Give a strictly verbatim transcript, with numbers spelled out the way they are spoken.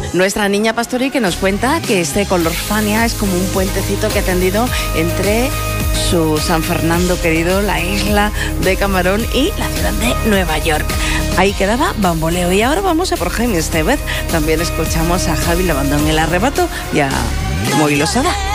nuestra niña Pastori, que nos cuenta que este Color Fania es como un puentecito que ha tendido entre su San Fernando querido, la isla de Camarón, y la ciudad de Nueva York. Ahí quedaba Bamboleo. Y ahora vamos a por Jaime Estevez. También escuchamos a Javi Labandón, El Arrebato, y a Moy Losada.